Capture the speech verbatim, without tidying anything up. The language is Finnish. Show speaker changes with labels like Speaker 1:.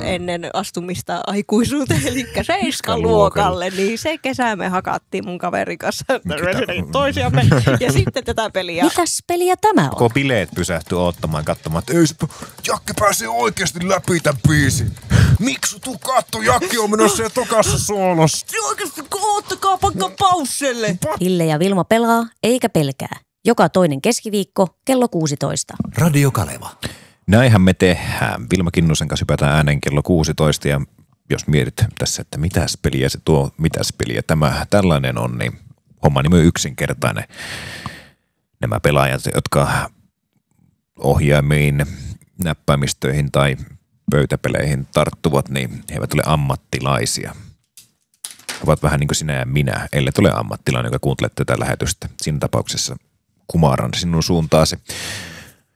Speaker 1: ennen astumista aikuisuuteen, eli seiskaluokalle, niin se kesä me hakattiin mun kaverin kanssa toisiamme ja sitten tätä peliä.
Speaker 2: Mitäs peliä tämä on?
Speaker 3: Koko bileet pysähtyi odottamaan, katsomaan, että ei se, Jakke pääsee oikeasti läpi tämän biisin. Miksi tuu katto, Jakke on menossa jo tokassa soolossa.
Speaker 1: Oikeasti, oottakaa pakka pausselle.
Speaker 2: Ville ja Vilma pelaa, eikä pelkää. Joka toinen keskiviikko kello kuusitoista.
Speaker 4: Radio Kaleva.
Speaker 3: Näinhän me tehdään. Vilma Kinnusen kanssa hypätään ääneen kello kuusitoista ja jos mietit tässä, että mitäs peliä se tuo, mitäs peliä tämä tällainen on, niin homma niin yksinkertainen. Nämä pelaajat, jotka ohjaimiin, näppäimistöihin tai pöytäpeleihin tarttuvat, niin he eivät ole ammattilaisia. He ovat vähän niin kuin sinä ja minä, ellei ole ammattilainen, joka kuuntelee tätä lähetystä. Siinä tapauksessa kumaran sinun suuntaasi.